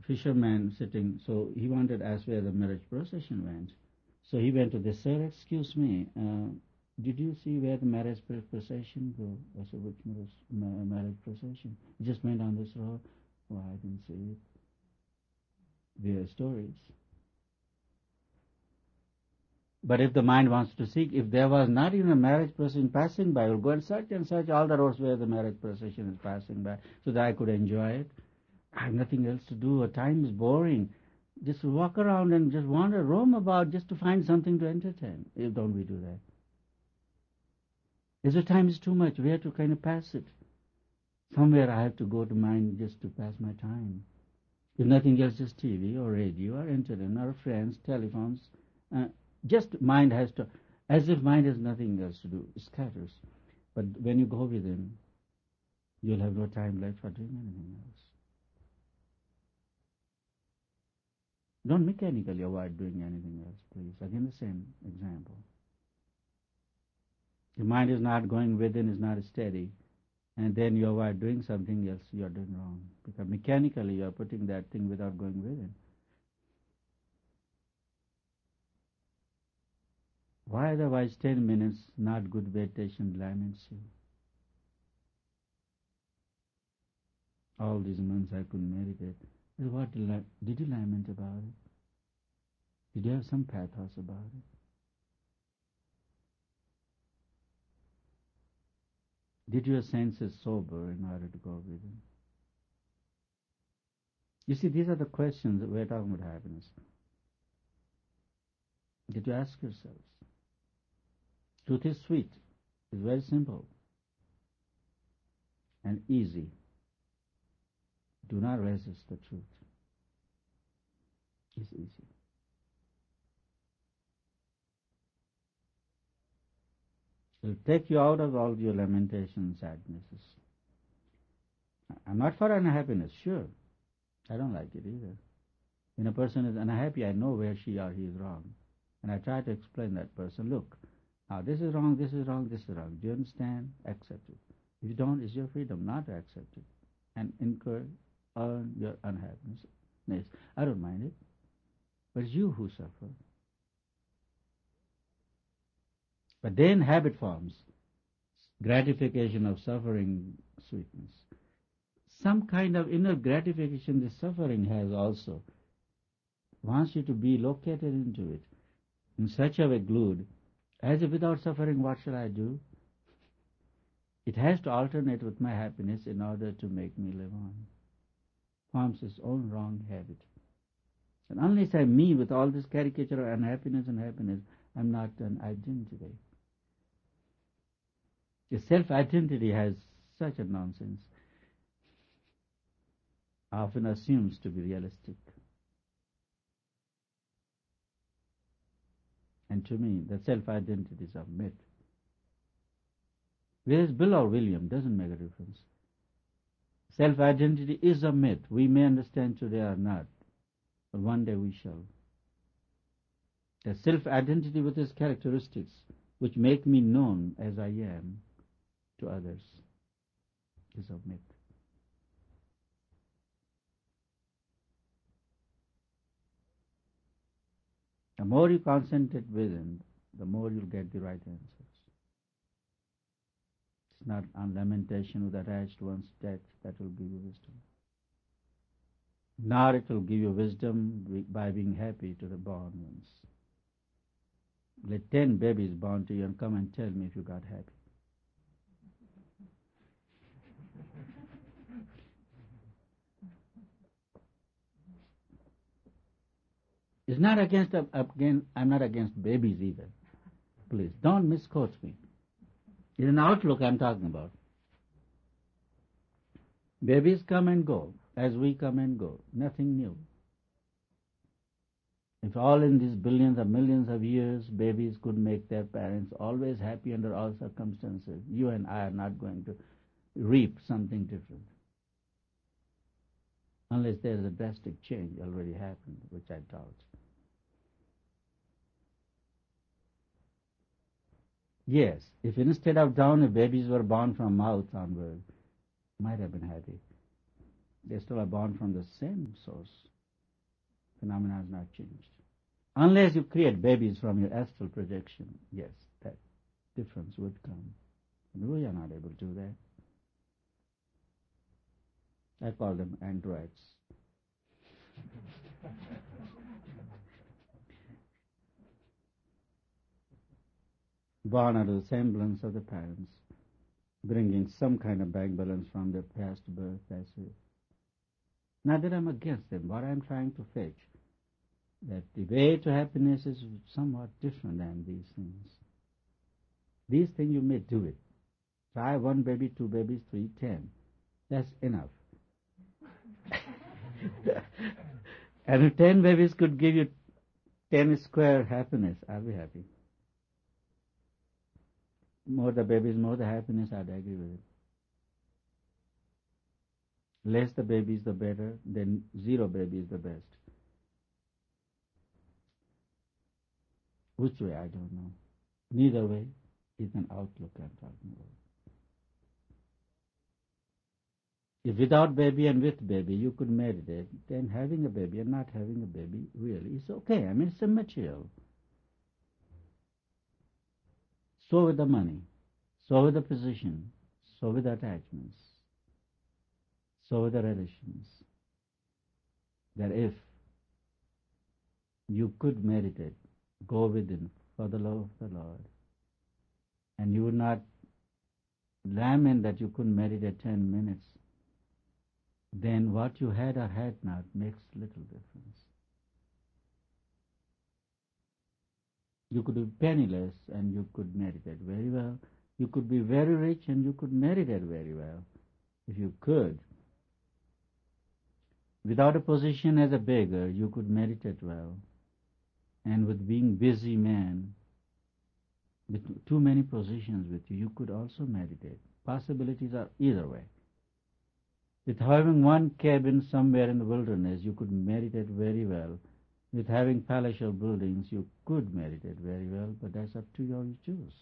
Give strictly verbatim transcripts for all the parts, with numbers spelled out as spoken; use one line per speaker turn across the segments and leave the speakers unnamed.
fisherman sitting, so he wanted to ask where the marriage procession went. So he went to the sir, excuse me, uh, did you see where the marriage procession go? I said, which marriage, marriage procession? It just went on this road. Oh, I didn't see it. There are stories. But if the mind wants to seek, if there was not even a marriage procession passing by, we'll go and search and search all the roads where the marriage procession is passing by, so that I could enjoy it. I have nothing else to do. Time is boring. Just walk around and just wander, roam about, just to find something to entertain. Don't we do that? If the time is too much, we have to kind of pass it. Somewhere I have to go to mind just to pass my time. If nothing else, just T V or radio or internet or friends, telephones. Uh, just mind has to, as if mind has nothing else to do, it scatters. But when you go within, you'll have no time left for doing anything else. Don't mechanically avoid doing anything else, please. Again, the same example. Your mind is not going within, is not steady, and then you avoid doing something else, you are doing wrong. Because mechanically you are putting that thing without going within. Why otherwise ten minutes, not good meditation, laments you? All these months I couldn't meditate. What did you lament about it? Did you have some pathos about it? Did your senses sober in order to go within? You see, these are the questions that we're talking about happiness. Did you ask yourselves? Truth is sweet. It's very simple and easy. Do not resist the truth. It's easy. It will take you out of all your lamentations, sadnesses. I'm not for unhappiness, sure. I don't like it either. When a person is unhappy, I know where she or he is wrong. And I try to explain that person, look, now this is wrong, this is wrong, this is wrong. Do you understand? Accept it. If you don't, it's your freedom not to accept it. And incur, earn your unhappiness. Yes, I don't mind it. But it's you who suffer. But then habit forms. Gratification of suffering, sweetness. Some kind of inner gratification the suffering has also. Wants you to be located into it. In such a way glued, as if without suffering what shall I do? It has to alternate with my happiness in order to make me live on. Forms its own wrong habit. And unless I'm me with all this caricature of unhappiness and happiness, I'm not an identity. The self-identity has such a nonsense. Often assumes to be realistic. And to me, the self-identity is a myth. Whether it's Bill or William, doesn't make a difference. Self-identity is a myth. We may understand today or not, but one day we shall. The self-identity with its characteristics, which make me known as I am to others, is a myth. The more you concentrate within, the more you'll get the right answers. It's not on lamentation with attached one's death that will give you wisdom. Nor it will give you wisdom by being happy to the born ones. Let ten babies born to you and come and tell me if you got happy. It's not against, again, I'm not against babies either. Please, don't misquote me. It's an outlook I'm talking about. Babies come and go, as we come and go. Nothing new. If all in these billions or millions of years, babies could make their parents always happy under all circumstances, you and I are not going to reap something different. Unless there's a drastic change already happened, which I doubt. Yes, if instead of down, if babies were born from mouth onward, might have been happy. They still are born from the same source. phenomena has not changed. Unless you create babies from your astral projection, yes, that difference would come. And we are not able to do that. I call them androids. Born out of the semblance of the parents, bringing some kind of bank balance from their past birth, that's it. Not that I'm against them, but I'm trying to fetch that the way to happiness is somewhat different than these things. These things you may do it. Try one baby, two babies, three, ten. That's enough. And if ten babies could give you ten square happiness, I'll be happy. More the babies, more the happiness, I'd agree with it. Less the babies, the better. Then zero babies, the best. Which way, I don't know. Neither way is an outlook I'm talking about. If without baby and with baby you could meditate, then having a baby and not having a baby really is okay. I mean, it's a material. So with the money, so with the position, so with the attachments, so with the relations. That if you could meditate, go within for the love of the Lord, and you would not lament that you couldn't meditate ten minutes, then what you had or had not makes little difference. You could be penniless and you could meditate very well. You could be very rich and you could meditate very well. If you could. Without a position as a beggar, you could meditate well. And with being busy man, with too many positions with you, you could also meditate. Possibilities are either way. With having one cabin somewhere in the wilderness, you could meditate very well. With having palatial buildings, you could meditate very well, but that's up to you, you choose.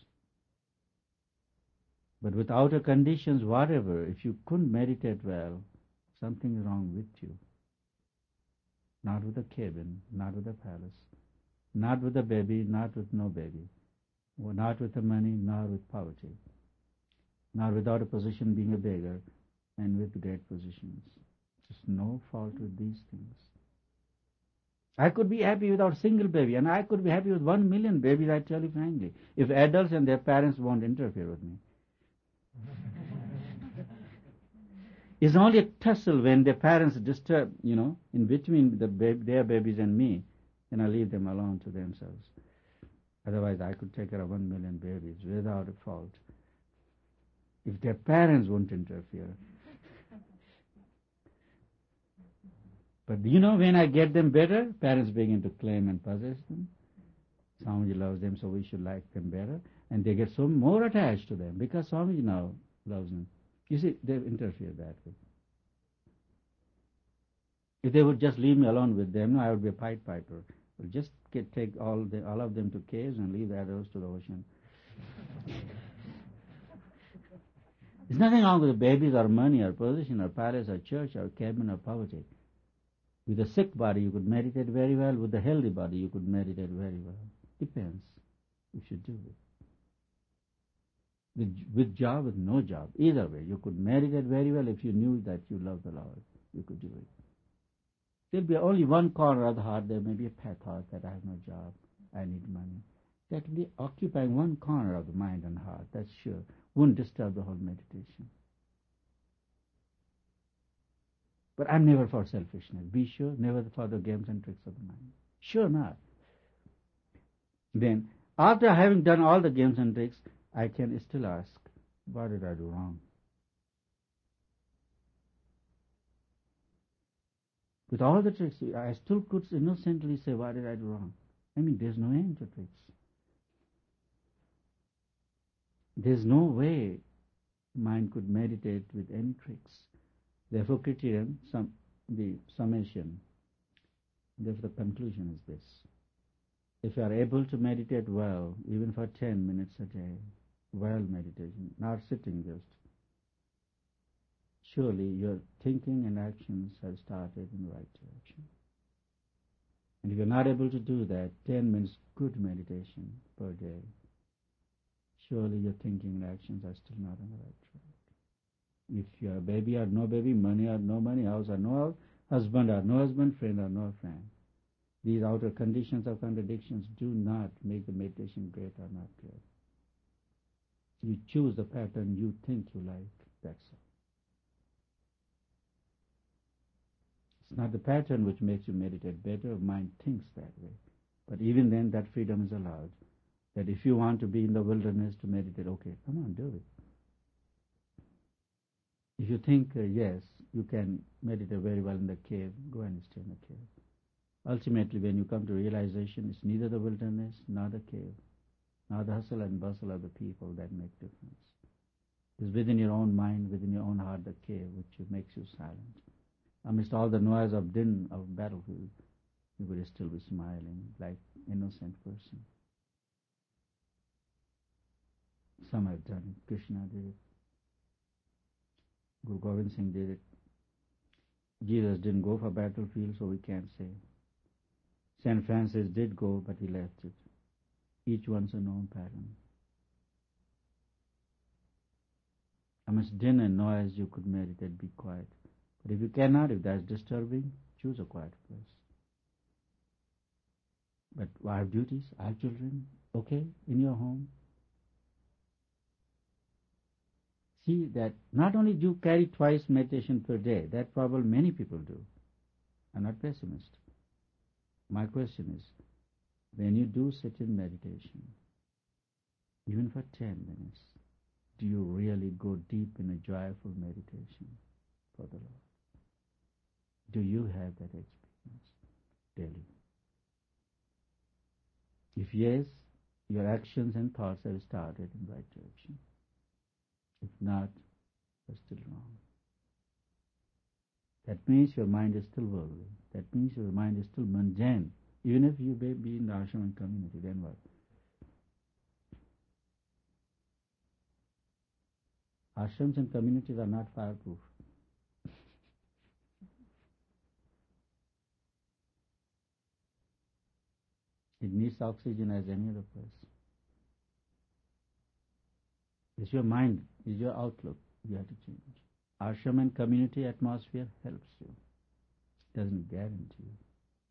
But with outer conditions, whatever, if you couldn't meditate well, something is wrong with you. Not with a cabin, not with a palace, not with a baby, not with no baby, not with the money, not with poverty, not without a position being a beggar, and with great positions. Just no fault with these things. I could be happy without a single baby, and I could be happy with one million babies, I tell you frankly, if adults and their parents won't interfere with me. It's only a tussle when their parents disturb, you know, in between the bab- their babies and me, and I leave them alone to themselves. Otherwise, I could take care of one million babies without a fault. If their parents won't interfere. But you know, when I get them better, parents begin to claim and possess them. Swamiji loves them, so we should like them better. And they get so more attached to them because Swamiji now loves them. You see, they interfere that way. If they would just leave me alone with them, I would be a Pied Piper. We'll just get, take all, the, all of them to caves and leave the others to the ocean. There's nothing wrong with the babies or money or position or palace or church or cabin or poverty. With a sick body, you could meditate very well. With a healthy body, you could meditate very well. Depends. You should do it. With, with job, with no job. Either way, you could meditate very well if you knew that you love the Lord. You could do it. There'll be only one corner of the heart. There may be a pet thought that I have no job. I need money. That will be occupying one corner of the mind and heart. That's sure. Won't disturb the whole meditation. But I'm never for selfishness. Be sure, never for the games and tricks of the mind. Sure not. Then, after having done all the games and tricks, I can still ask, what did I do wrong? With all the tricks, I still could innocently say, what did I do wrong? I mean, there's no end to tricks. There's no way mind could meditate with any tricks. Therefore, criterion, sum, the summation, therefore the conclusion is this. If you are able to meditate well, even for ten minutes a day, well meditation, not sitting just, surely your thinking and actions have started in the right direction. And if you're not able to do that, ten minutes good meditation per day, surely your thinking and actions are still not on the right track. If you're a baby or no baby, money or no money, house or no house, husband or no husband, friend or no friend, these outer conditions or contradictions do not make the meditation great or not great. You choose the pattern you think you like, that's all. It's not the pattern which makes you meditate better, mind thinks that way. But even then, that freedom is allowed. That if you want to be in the wilderness to meditate, okay, come on, do it. If you think, uh, yes, you can meditate very well in the cave, go and stay in the cave. Ultimately, when you come to realization, it's neither the wilderness nor the cave, nor the hustle and bustle of the people that make difference. It's within your own mind, within your own heart, the cave, which makes you silent. Amidst all the noise of din of battlefield, you would still be smiling like innocent person. Some have done it. Krishna did it. Guru Gobind Singh did it. Jesus didn't go for battlefield, so we can't say. Saint Francis did go, but he left it. Each one's a known pattern. Amidst din and noise, you could meditate, be quiet. But if you cannot, if that's disturbing, choose a quiet place. But I have duties, I have children, okay, in your home. See that not only do you carry twice meditation per day, that problem many people do. I'm not pessimist. My question is, when you do sit in meditation, even for ten minutes, do you really go deep in a joyful meditation for the Lord? Do you have that experience daily? If yes, your actions and thoughts have started in the right direction. If not, you're still wrong. That means your mind is still worldly. That means your mind is still mundane. Even if you may be in the ashram and community, then what? Ashrams and communities are not fireproof. It needs oxygen as any other place. It's your mind, it's your outlook you have to change. Ashram and community atmosphere helps you. It doesn't guarantee you.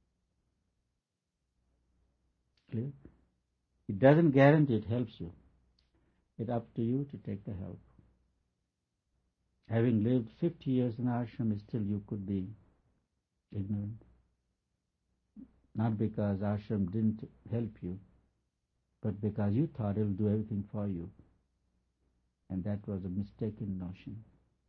Clear? It doesn't guarantee it helps you. It's up to you to take the help. Having lived fifty years in ashram, still you could be ignorant. Not because ashram didn't help you, but because you thought it will do everything for you. And that was a mistaken notion.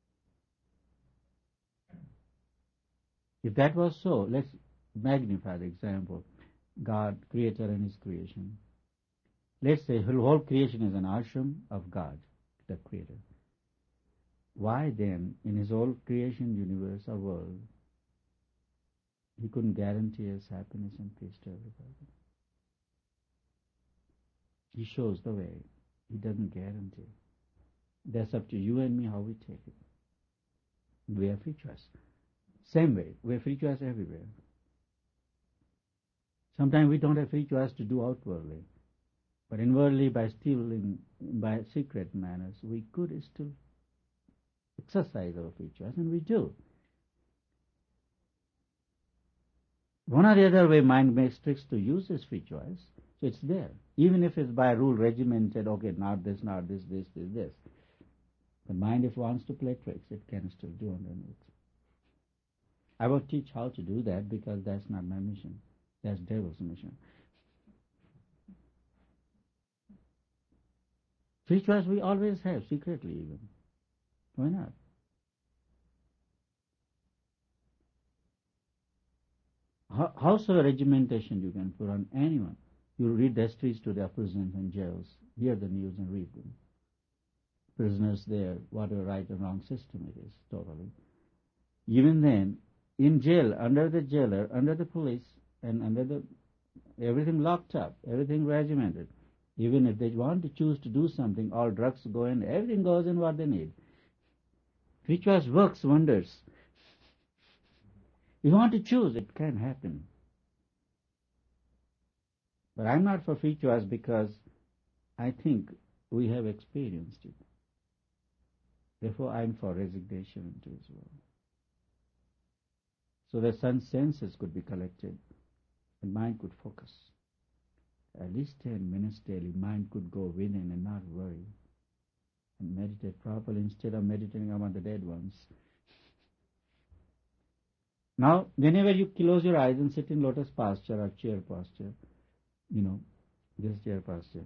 If that was so, let's magnify the example. God, Creator and His creation. Let's say the whole creation is an ashram of God, the Creator. Why then, in His whole creation, universe, or world, He couldn't guarantee us happiness and peace to everybody? He shows the way. He doesn't guarantee. That's up to you and me how we take it. We have free choice. Same way, we have free choice everywhere. Sometimes we don't have free choice to do outwardly, but inwardly, by stealing, by secret manners, we could still exercise our free choice, and we do. One or the other way, mind makes tricks to use his free choice, so it's there. Even if it's by rule regimented, okay, not this, not this, this, this, this. The mind, if it wants to play tricks, it can still do underneath. I won't teach how to do that because that's not my mission. That's devil's mission. Free choice we always have, secretly even. Why not? How, how's a regimentation you can put on anyone? You read the histories to their prisons and jails, hear the news and read them. Prisoners there, what a right and wrong system it is, totally. Even then, in jail, under the jailer, under the police, and under the, everything locked up, everything regimented. Even if they want to choose to do something, all drugs go in, everything goes in what they need. Free choice works wonders. You want to choose, it can happen. But I'm not for free choice because I think we have experienced it. Therefore, I'm for resignation into His will. So that some senses could be collected and mind could focus. At least ten minutes daily, mind could go within and not worry and meditate properly instead of meditating on the dead ones. Now, whenever you close your eyes and sit in lotus posture or chair posture, you know, this chair posture,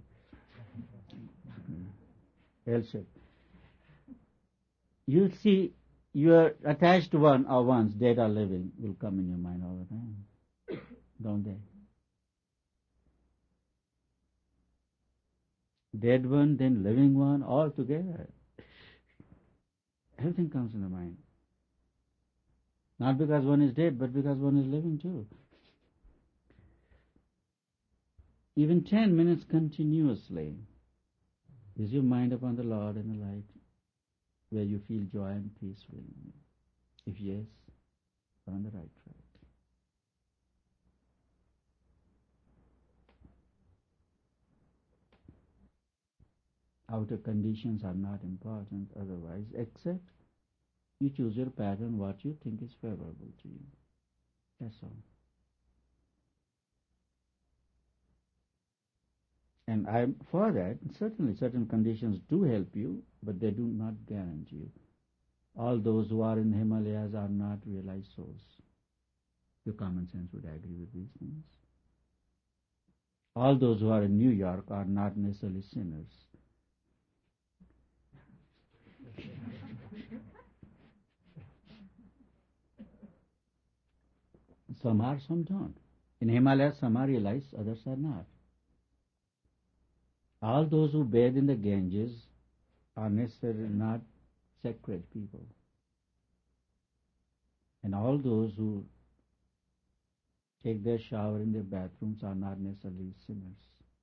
L shape, you'll see your attached one or ones, dead or living, will come in your mind all the time, don't they? Dead one, then living one, all together. Everything comes in the mind. Not because one is dead, but because one is living too. Even ten minutes continuously, is your mind upon the Lord and the light, where you feel joy and peace within you? If yes, you're on the right track. Outer conditions are not important otherwise, except you choose your pattern, what you think is favorable to you. That's all. And I'm for that. Certainly certain conditions do help you, but they do not guarantee you. All those who are in the Himalayas are not realized souls. Your common sense would agree with these things. All those who are in New York are not necessarily sinners. Some are, some don't. In Himalayas, some are realized, others are not. All those who bathe in the Ganges are necessarily not sacred people. And all those who take their shower in their bathrooms are not necessarily sinners.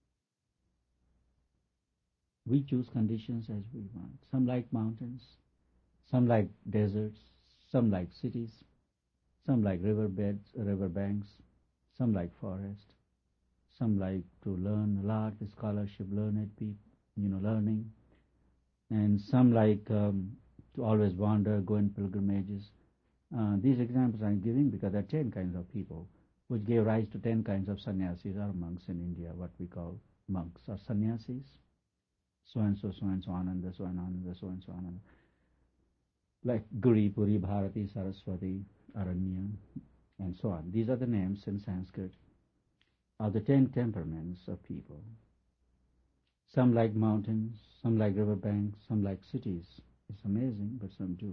We choose conditions as we want. Some like mountains, some like deserts, some like cities, some like riverbeds, river banks, some like forest, some like to learn a lot, scholarship, learned people, you know, learning, and some like um, to always wander, go in pilgrimages. Uh, these examples I'm giving because there are ten kinds of people, which gave rise to ten kinds of sannyasis or monks in India, what we call monks or sannyasis. So and so, so and so, Ananda, so and Ananda, so and so, Ananda. Like Guri, Puri, Bharati, Saraswati, Aranya, and so on. These are the names in Sanskrit of the ten temperaments of people. Some like mountains, some like riverbanks, some like cities. It's amazing, but some do.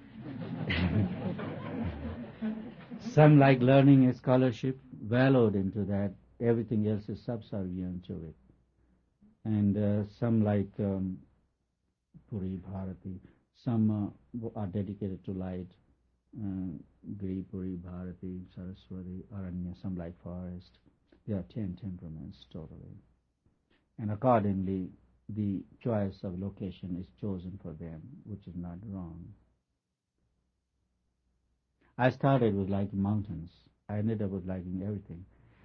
Some like learning and scholarship, wallowed into that. Everything else is subservient to it. And uh, some like um, Puri, Bharati, some uh, are dedicated to light, uh, Giri, Puri, Bharati, Saraswati, Aranya, some like forest. There are ten temperaments totally. And accordingly, the choice of location is chosen for them, which is not wrong. I started with liking mountains. I ended up with liking everything.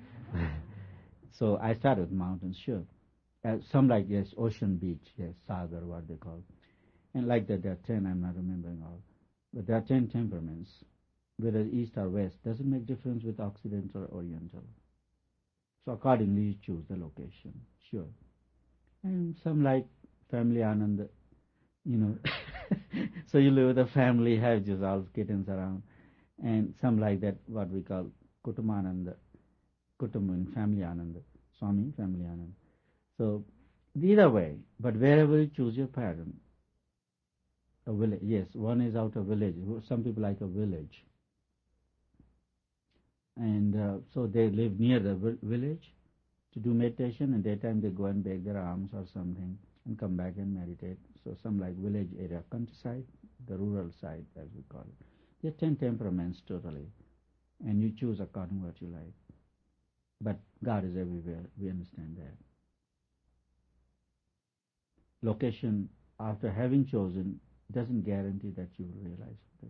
So I started with mountains, sure. Uh, some like, yes, ocean beach, yes, Sagar, what they call. And like that, there are ten, I'm not remembering all. But there are ten temperaments, whether east or west, doesn't make difference with Occidental or Oriental. So accordingly, you choose the location, sure. And some like family Ananda, you know. So you live with a family, have just all kittens around. And some like that, what we call Kutumananda, Kutuman, family Ananda, Swami, family Ananda. So either way, but wherever you choose your pattern, a village, yes, one is out of village. Some people like a village. And uh, so they live near the vi- village to do meditation, and daytime they go and bake their alms or something and come back and meditate. So some like village area, countryside, the rural side as we call it. There are ten temperaments totally, and you choose according to what you like. But God is everywhere, we understand that. Location, after having chosen, doesn't guarantee that you will realize it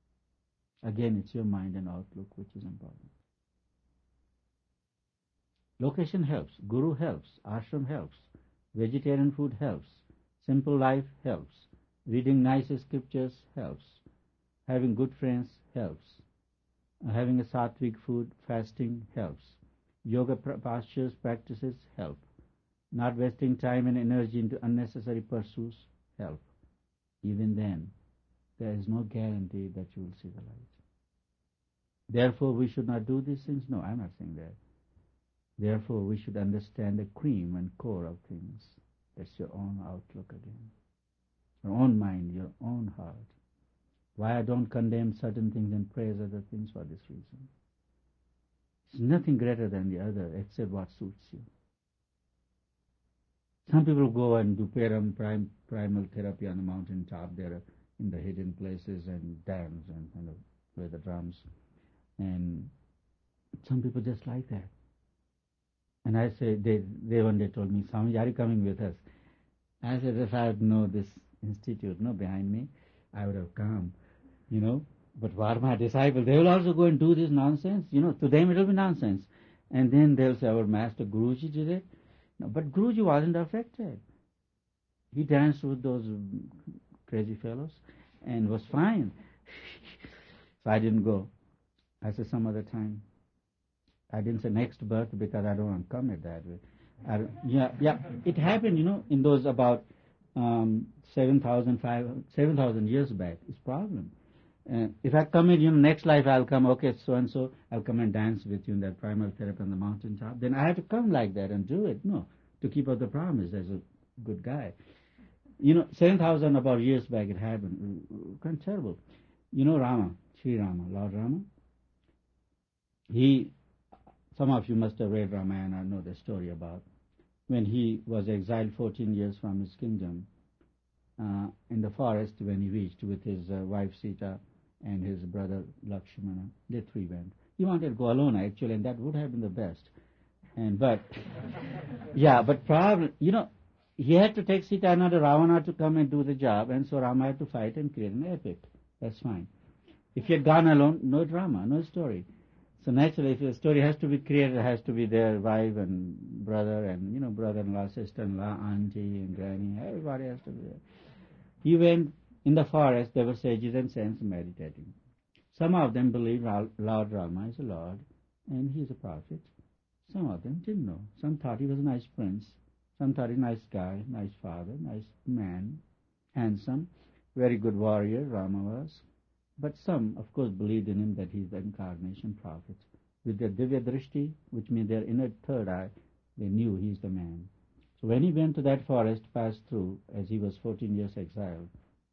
there. Again, it's your mind and outlook which is important. Location helps, guru helps, ashram helps, vegetarian food helps, simple life helps, reading nice scriptures helps, having good friends helps, having a sattvic food, fasting helps, yoga postures, practices help, not wasting time and energy into unnecessary pursuits help. Even then, there is no guarantee that you will see the light. Therefore, we should not do these things. No, I'm not saying that. Therefore, we should understand the cream and core of things. That's your own outlook again. Your own mind, your own heart. Why I don't condemn certain things and praise other things for this reason. It's nothing greater than the other except what suits you. Some people go and do param, prim, primal therapy on the mountain top there in the hidden places and dance and kind of play the drums. And some people just like that. And I said, they, they one day told me, Swami, are you coming with us? I said, if I had known this institute no, behind me, I would have come, you know. But what are my disciples? They will also go and do this nonsense. You know, to them it will be nonsense. And then they'll say, our master Guruji did it. No, but Guruji wasn't affected. He danced with those crazy fellows and was fine. So I didn't go. I said some other time. I didn't say next birth because I don't want to commit that way. I, yeah, yeah. It happened, you know, in those about um, seven thousand years back. It's a problem. Uh, if I commit, you know, next life I'll come, okay, so-and-so, I'll come and dance with you in that primal therapy on the mountaintop. Then I have to come like that and do it. No, to keep up the promise as a good guy. You know, seven thousand about years back it happened. Kind of terrible. You know Rama, Sri Rama, Lord Rama? He... Some of you must have read Ramayana, know the story about when he was exiled fourteen years from his kingdom uh, in the forest when he reached with his uh, wife Sita and his brother Lakshmana. They three went. He wanted to go alone actually, and that would have been the best. And but yeah, but problem, you know, he had to take Sita and Ravana to come and do the job, and so Rama had to fight and create an epic. That's fine. If he had gone alone, no drama, no story. So naturally, if a story has to be created, it has to be their wife and brother and, you know, brother-in-law, sister-in-law, auntie and granny, everybody has to be there. He went in the forest, there were sages and saints meditating. Some of them believed Lord Rama is a Lord and he is a prophet. Some of them didn't know. Some thought he was a nice prince. Some thought he was a nice guy, nice father, nice man, handsome, very good warrior, Rama was. But some, of course, believed in him that he is the incarnation prophet. With their divya drishti, which means their inner third eye, they knew he is the man. So when he went to that forest, passed through, as he was fourteen years exiled,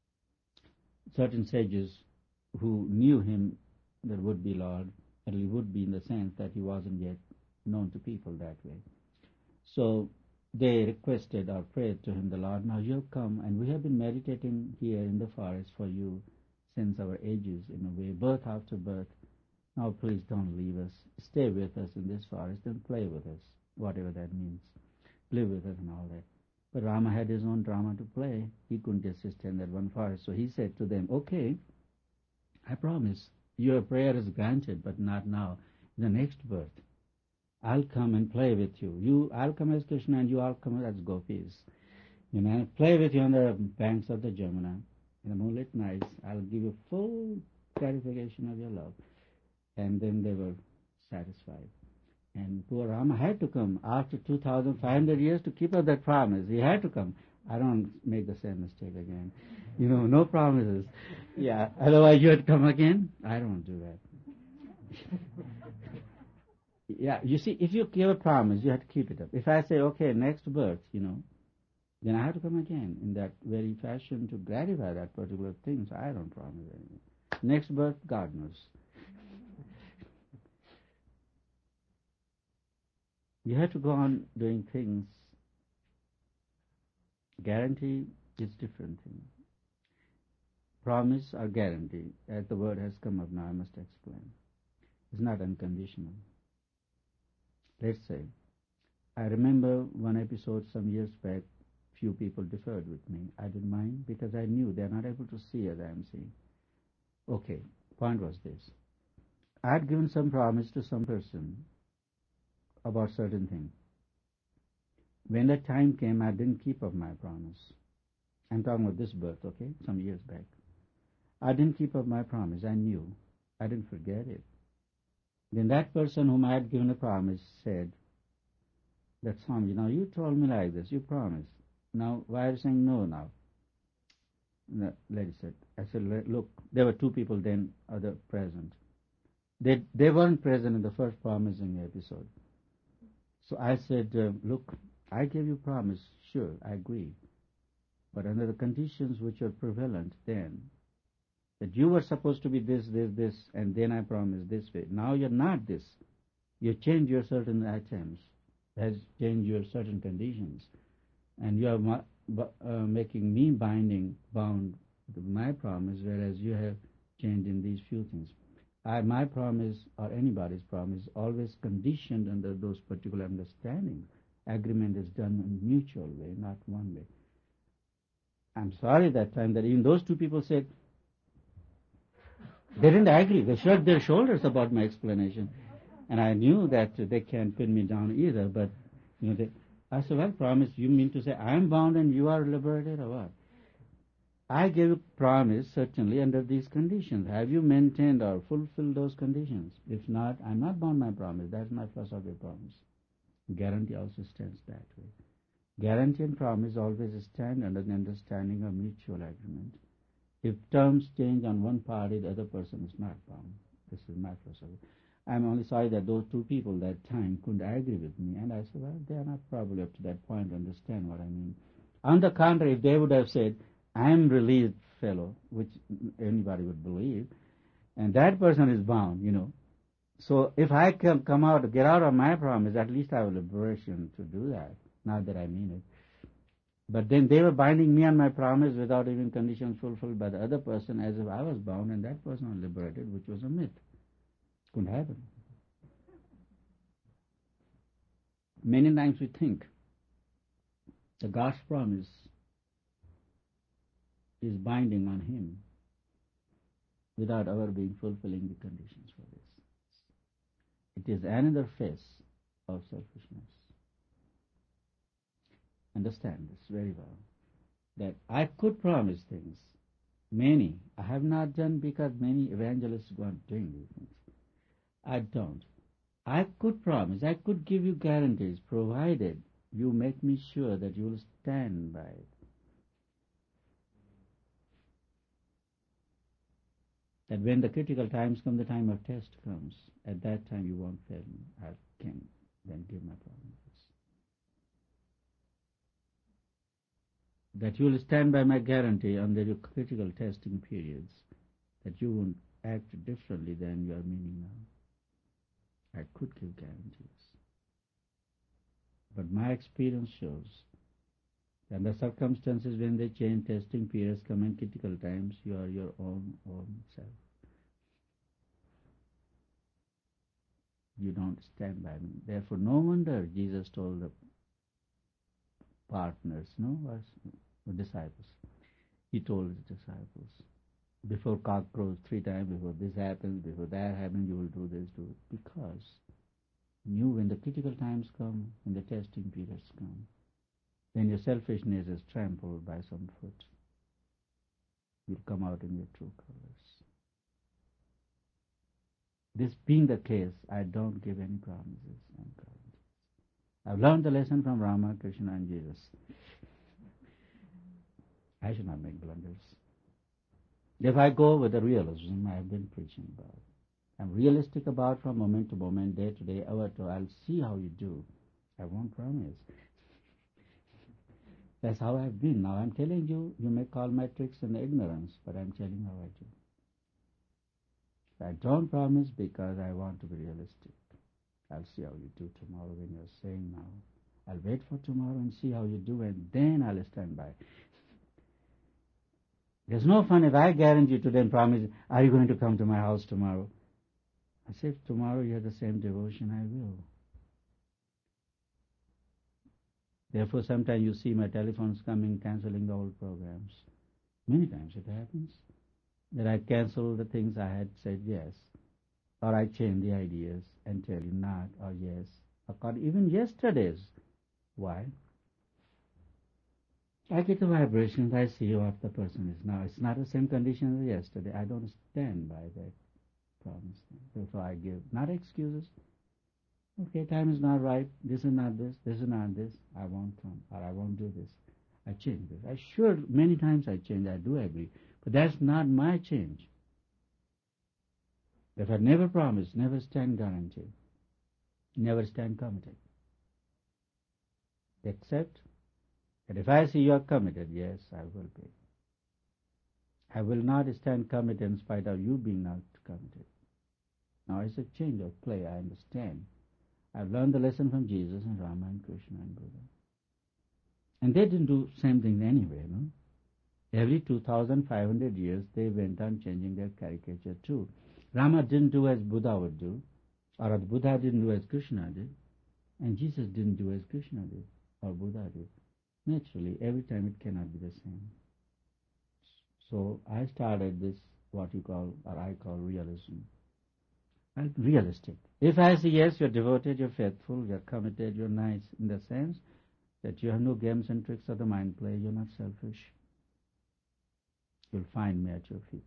certain sages who knew him, that would be Lord, and he would be in the sense that he wasn't yet known to people that way. So they requested or prayed to him, the Lord, now you have come, and we have been meditating here in the forest for you since our ages, in a way, birth after birth. Now please don't leave us. Stay with us in this forest and play with us, whatever that means. Live with us and all that. But Rama had his own drama to play. He couldn't just stay in that one forest. So he said to them, okay, I promise, your prayer is granted, but not now. In the next birth, I'll come and play with you. You, I'll come as Krishna and you all come as gopis. You know, play with you on the banks of the Jamuna. In the moonlit nights, I'll give you full gratification of your love. And then they were satisfied. And poor Rama had to come after two thousand five hundred years to keep up that promise. He had to come. I don't make the same mistake again. You know, no promises. Yeah, otherwise you had to come again. I don't do that. Yeah, you see, if you give a promise, you have to keep it up. If I say, okay, next birth, you know, then I have to come again in that very fashion to gratify that particular thing. So I don't promise anything. Next birth, God knows. You have to go on doing things. Guarantee is different thing. Promise or guarantee, as the word has come up now, I must explain. It's not unconditional. Let's say, I remember one episode some years back, few people differed with me. I didn't mind because I knew they're not able to see as I am seeing. Okay, point was this. I had given some promise to some person about certain things. When the time came, I didn't keep up my promise. I'm talking about this birth, okay, some years back. I didn't keep up my promise. I knew. I didn't forget it. Then that person whom I had given a promise said, that Swami, now you told me like this, you promised. Now, why are you saying no now? The lady said, I said, look, there were two people then other present. They they weren't present in the first promising episode. So I said, uh, look, I gave you promise, sure, I agree. But under the conditions which were prevalent then, that you were supposed to be this, this, this, and then I promised this way. Now you're not this. You change your certain items, has changed your certain conditions, and you are ma- uh, making me binding, bound to my promise, whereas you have changed in these few things. I, my promise or anybody's promise always conditioned under those particular understandings. Agreement is done in mutual way, not one way. I'm sorry that time that even those two people said, they didn't agree. They shrugged their shoulders about my explanation. And I knew that they can't pin me down either, but you know, they, I said, well, promise, you mean to say I'm bound and you are liberated or what? I gave a promise, certainly, under these conditions. Have you maintained or fulfilled those conditions? If not, I'm not bound by my promise. That's my philosophy of promise. Guarantee also stands that way. Guarantee and promise always stand under the understanding of mutual agreement. If terms change on one party, the other person is not bound. This is my philosophy. I'm only sorry that those two people that time couldn't agree with me. And I said, well, they are not probably up to that point to understand what I mean. On the contrary, if they would have said, I am released fellow, which anybody would believe, and that person is bound, you know. So if I can come out, get out of my promise, at least I have liberation to do that. Not that I mean it. But then they were binding me on my promise without even conditions fulfilled by the other person, as if I was bound and that person was liberated, which was a myth. Couldn't happen. Many times we think the God's promise is binding on him without our being fulfilling the conditions for this. It is another face of selfishness. Understand this very well. That I could promise things, many. I have not done because many evangelists go on doing these things. I don't. I could promise, I could give you guarantees, provided you make me sure that you will stand by it. That when the critical times come, the time of test comes, at that time you won't fail me. I can then give my promises. That you will stand by my guarantee under your critical testing periods, that you won't act differently than you are meaning now. I could give guarantees. But my experience shows that the circumstances when they change, testing periods come in critical times, you are your own own self. You don't stand by me. Therefore, no wonder Jesus told the partners, no, was the disciples. He told his disciples, before cock crows three times, before this happens, before that happens, you will do this, do it. Because knew when the critical times come, when the testing periods come, when your selfishness is trampled by some foot, you'll come out in your true colors. This being the case, I don't give any promises and guarantees. I've learned the lesson from Rama, Krishna, and Jesus. I should not make blunders. If I go with the realism I have been preaching about, I'm realistic about from moment to moment, day to day, hour to hour. I'll see how you do. I won't promise. That's how I've been. Now I'm telling you, you may call my tricks and ignorance, but I'm telling you how I do. I don't promise because I want to be realistic. I'll see how you do tomorrow when you're saying now. I'll wait for tomorrow and see how you do, and then I'll stand by. There's no fun if I guarantee you today and promise, are you going to come to my house tomorrow? I say, if tomorrow you have the same devotion, I will. Therefore, sometimes you see my telephones coming, cancelling the old programs. Many times it happens that I cancel the things I had said yes, or I change the ideas and tell you not or yes. according, even yesterday's. Why? I get the vibrations, I see what the person is now. It's not the same condition as yesterday. I don't stand by that promise. Therefore I give, not excuses. Okay, time is not right, this is not this, this is not this, I won't come, or I won't do this. I change this. I sure, many times I change, I do agree. But that's not my change. If I never promise, never stand guaranteed, never stand committed. Except that if I see you are committed, yes, I will be. I will not stand committed in spite of you being not committed. Now it's a change of play, I understand. I've learned the lesson from Jesus and Rama and Krishna and Buddha. And they didn't do same thing anyway, no? Every two thousand five hundred years they went on changing their caricature too. Rama didn't do as Buddha would do, or Buddha didn't do as Krishna did, and Jesus didn't do as Krishna did, or Buddha did. Naturally, every time it cannot be the same. So I started this, what you call, or I call realism. I'm realistic. If I say, yes, you're devoted, you're faithful, you're committed, you're nice, in the sense that you have no games and tricks of the mind play, you're not selfish, you'll find me at your feet.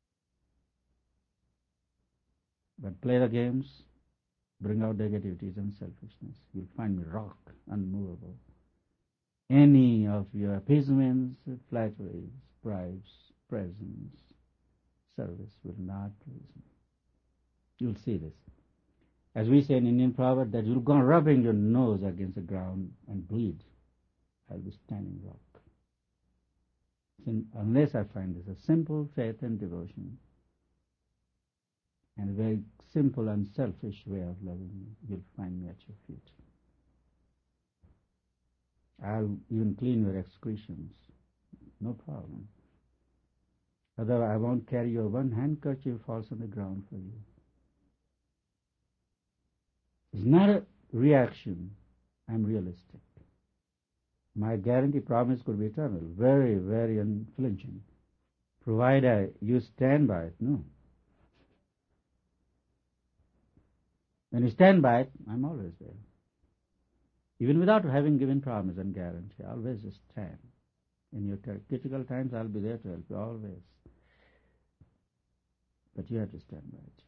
But play the games, bring out negativities and selfishness. You'll find me rock, unmovable. Any of your appeasements, flatteries, bribes, presents, service will not please me. You'll see this. As we say in Indian proverb, that you'll go on rubbing your nose against the ground and bleed. I'll be standing rock. So unless I find this a simple faith and devotion, and a very simple and selfish way of loving me, you'll find me at your feet. I'll even clean your excretions, no problem. Otherwise, I won't carry your one handkerchief falls on the ground for you. It's not a reaction. I'm realistic. My guarantee promise could be eternal, very, very unflinching. Provided you stand by it, no. When you stand by it, I'm always there. Even without having given promise and guarantee, I always just stand. In your critical times, I'll be there to help you, always. But you have to stand by it.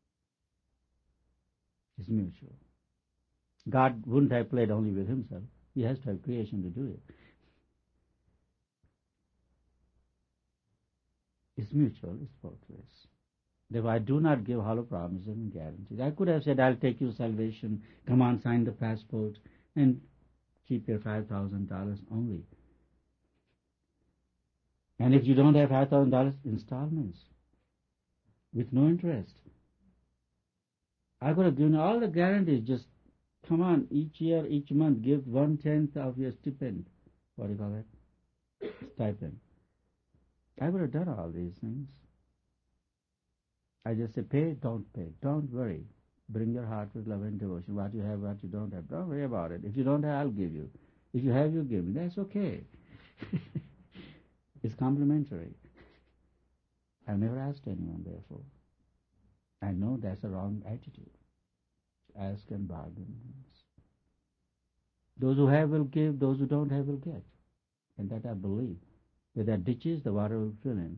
It's mutual. God wouldn't have played only with himself. He has to have creation to do it. It's mutual, it's both ways. Therefore, I do not give hollow promises and guarantees. I could have said, I'll take you salvation, come on, sign the passport, and keep your five thousand dollars only. And if you don't have five thousand dollars, installments, with no interest. I could have given all the guarantees, just come on, each year, each month, give one-tenth of your stipend. What do you call that? Stipend. I would have done all these things. I just say, pay, don't pay. Don't worry. Bring your heart with love and devotion. What you have, what you don't have. Don't worry about it. If you don't have, I'll give you. If you have, you give me. That's okay. It's complimentary. I've never asked anyone, therefore. I know that's a wrong attitude. Ask and bargain. Those who have will give, those who don't have will get. And that I believe. Where there are ditches, the water will fill in.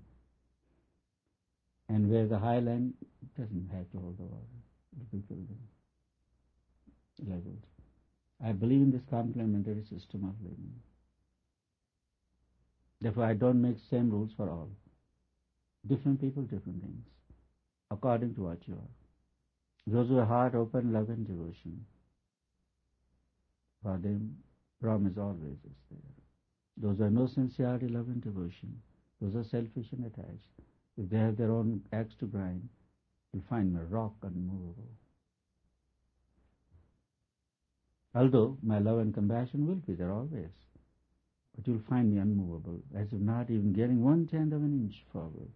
And where the highland doesn't have to hold the water, it will be filled in, leveled. I believe in this complementary system of living. Therefore, I don't make same rules for all. Different people, different things, according to what you are. Those who are heart open, love and devotion, for them, promise always is there. Those who have no sincerity, love and devotion, those are selfish and attached. If they have their own axe to grind, you'll find me rock unmovable. Although my love and compassion will be there always, but you'll find me unmovable, as if not even getting one-tenth of an inch forward.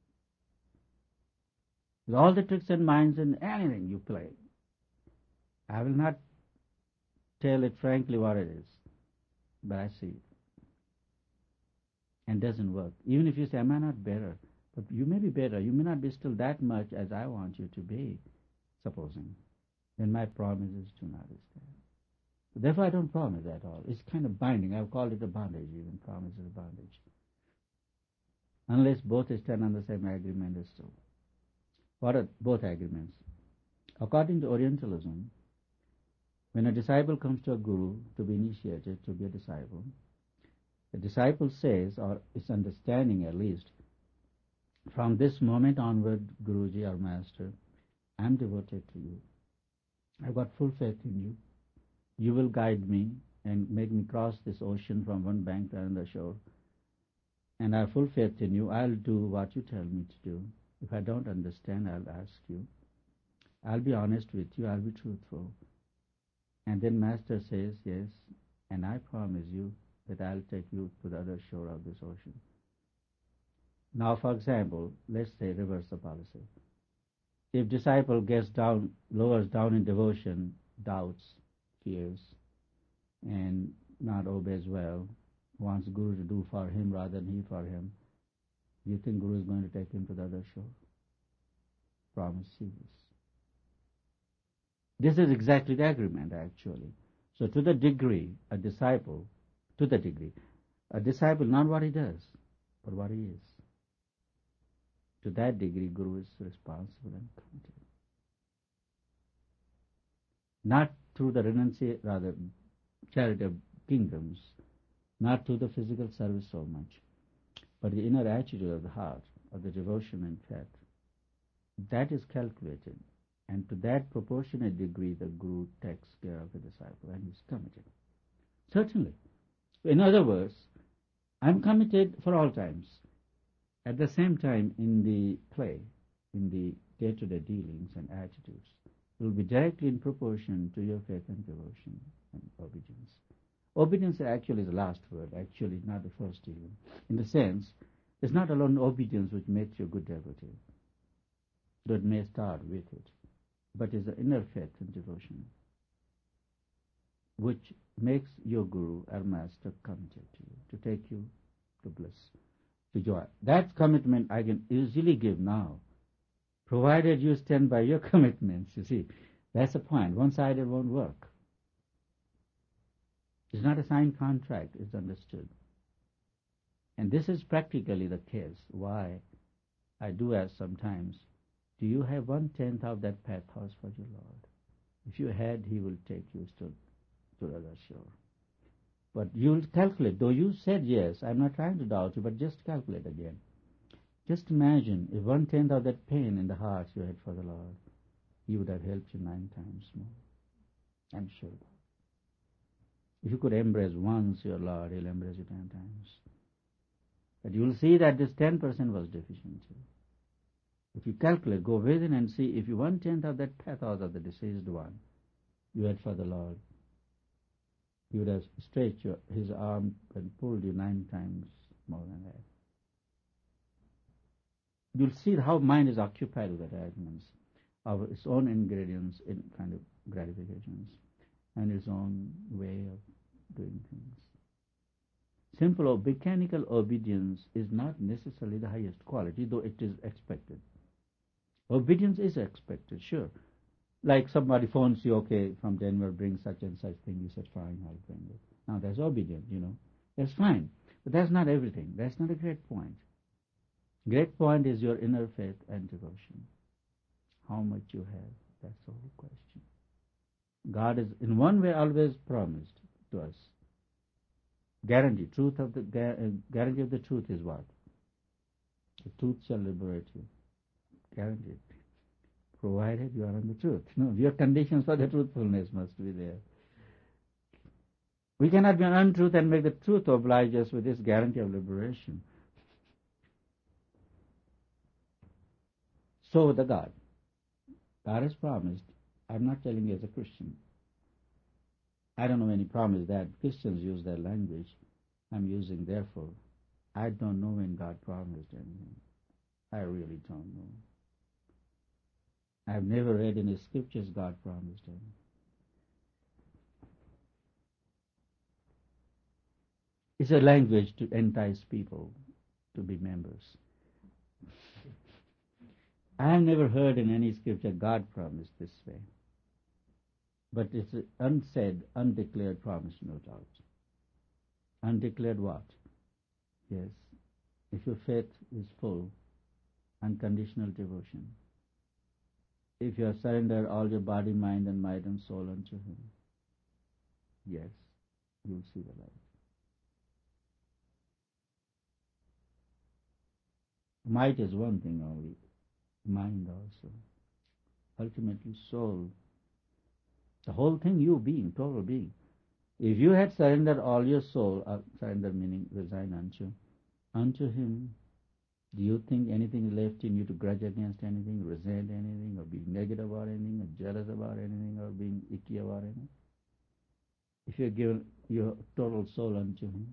With all the tricks and minds and anything you play, I will not tell it frankly what it is, but I see it. And it doesn't work. Even if you say, am I not better? But you may be better. You may not be still that much as I want you to be, supposing. then my promise is to not stand. Therefore, I don't promise at all. It's kind of binding. I've called it a bondage, even promise is a bondage. Unless both stand on the same agreement is so. What are both agreements? According to Orientalism, when a disciple comes to a guru to be initiated, to be a disciple, the disciple says, or is understanding at least, from this moment onward, Guruji or Master, I am devoted to you. I've got full faith in you. You will guide me and make me cross this ocean from one bank to another shore. And I have full faith in you. I'll do what you tell me to do. If I don't understand, I'll ask you. I'll be honest with you. I'll be truthful. And then Master says, yes, and I promise you that I'll take you to the other shore of this ocean. Now, for example, let's say reverse the policy. If disciple gets down, lowers down in devotion, doubts, fears, and not obeys well, wants Guru to do for him rather than he for him, you think Guru is going to take him to the other shore? Promise serious. This is exactly the agreement, actually. So to the degree a disciple, to the degree, a disciple, not what he does, but what he is. To that degree, Guru is responsible and committed. Not through the renunciation, rather, charity of kingdoms, not through the physical service so much, but the inner attitude of the heart, of the devotion and faith. That is calculated, and to that proportionate degree, the Guru takes care of the disciple and is committed. Certainly. In other words, I'm committed for all times. At the same time, in the play, in the day-to-day dealings and attitudes, it will be directly in proportion to your faith and devotion and obedience. Obedience actually is the last word, actually not the first even. In the sense, it's not alone obedience which makes you a good devotee, though it may start with it, but it's the inner faith and devotion which makes your Guru or Master committed to you, to take you to bliss, to joy. That commitment I can easily give now, provided you stand by your commitments. You see, that's the point. One-sided won't work. It's not a signed contract, it's understood. And this is practically the case. Why I do ask sometimes, do you have one-tenth of that pathos for your Lord? If you had, he will take you to, to the other shore. But you'll calculate, though you said yes, I'm not trying to doubt you, but just calculate again. Just imagine if one-tenth of that pain in the heart you had for the Lord, he would have helped you nine times more. I'm sure. If you could embrace once your Lord, he'll embrace you ten times. But you'll see that this ten percent was deficient too. If you calculate, go within and see if you one-tenth of that pathos of the deceased one you had for the Lord, he would have stretched your, his arm and pulled you nine times more than that. You'll see how mind is occupied with attachments of its own ingredients in kind of gratifications and its own way of doing things. Simple or mechanical obedience is not necessarily the highest quality, though it is expected. Obedience is expected, sure. Like somebody phones you, okay, from Denver, bring such and such thing. You said, fine, I'll bring it. Now that's obedient, you know. That's fine. But that's not everything. That's not a great point. Great point is your inner faith and devotion. How much you have, that's the whole question. God is in one way always promised to us. Guarantee, truth of the uh, guarantee of the truth is what? The truth shall liberate you. Guaranteed. Provided you are on the truth. No, your conditions for the truthfulness must be there. We cannot be on untruth and make the truth oblige us with this guarantee of liberation. So the God. God has promised. I'm not telling you as a Christian. I don't know any promise that. Christians use that language. I'm using therefore. I don't know when God promised anything. I really don't know. I've never read in the scriptures God promised anything. It's a language to entice people to be members. I have never heard in any scripture God promised this way. But it's an unsaid, undeclared promise, no doubt. Undeclared what? Yes. If your faith is full, unconditional devotion. If you have surrendered all your body, mind, and might and soul unto Him, yes, you'll see the light. Might is one thing only, mind also. Ultimately, soul. The whole thing, you being, total being. If you had surrendered all your soul, uh, surrender meaning resign unto, unto Him, do you think anything is left in you to grudge against anything, resent anything, or be negative about anything, or jealous about anything, or being icky about anything? If you have given your total soul unto Him,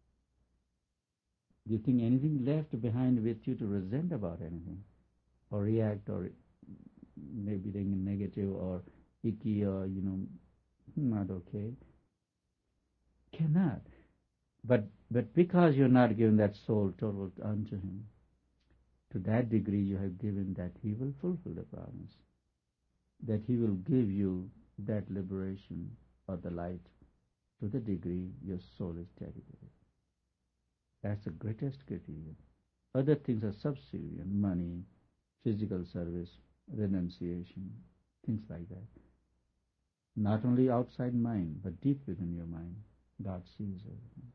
do you think anything left behind with you to resent about anything, or react, or maybe being negative, or icky, or, you know, not okay? Cannot. But but because you're not given that soul total unto Him, to that degree you have given that He will fulfill the promise, that He will give you that liberation or the light to the degree your soul is dedicated. That's the greatest criterion. Other things are subservient, money, physical service, renunciation, things like that. Not only outside mind, but deep within your mind, God sees everything.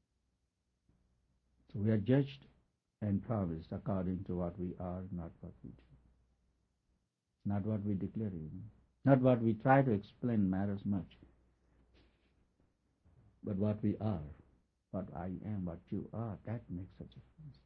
So we are judged and promised according to what we are, not what we do. Not what we declare even. Not what we try to explain matters much. But what we are, what I am, what you are, that makes a difference.